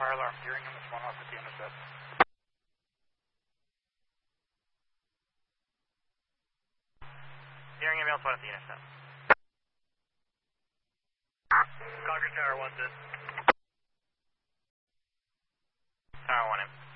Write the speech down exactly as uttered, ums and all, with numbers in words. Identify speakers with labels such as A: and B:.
A: fire alarm. Hearing him is one off at the intercept.
B: Hearing ambulance one at the intercept.
A: Concord Tower one, good.
B: Tower one in.